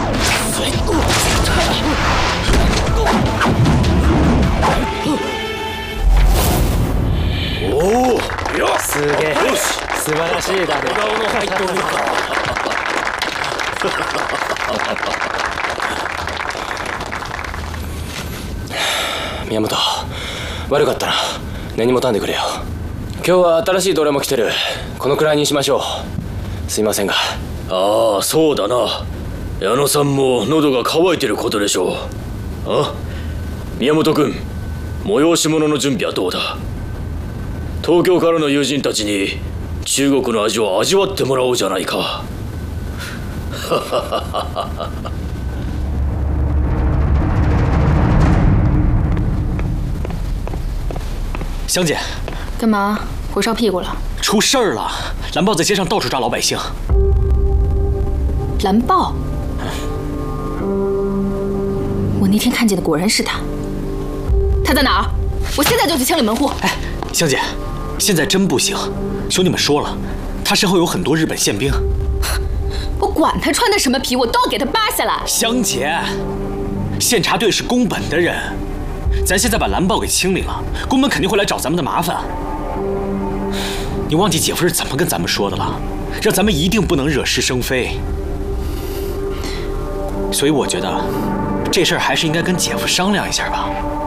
おお、すげえ、素晴らしいだね。小顔の入っておるのか。宮本、悪かったな。根に持たんでくれよ。今日は新しい奴隷も来てる。このくらいにしましょう。すいませんが。 ああ、そうだな。矢野さんも喉が渇いてることでしょう。あ、宮本君、催し物の準備はどうだ？東京からの友人たちに中国の味を味わってもらおうじゃないか。 香姐， 干嘛？火烧屁股了？ 出事儿了！蓝豹在街上到处抓老百姓。 蓝豹？我那天看见的果然是他。他在哪儿？我现在就去清理门户。 哎，香姐，现在真不行。兄弟们说了，他身后有很多日本宪兵。 我管他穿的什么皮，我都要给他扒下来。 香姐，宪察队是宫本的人。咱现在把蓝豹给清理了，宫本肯定会来找咱们的麻烦。你忘记姐夫是怎么跟咱们说的了？让咱们一定不能惹是生非。所以我觉得这事儿还是应该跟姐夫商量一下吧。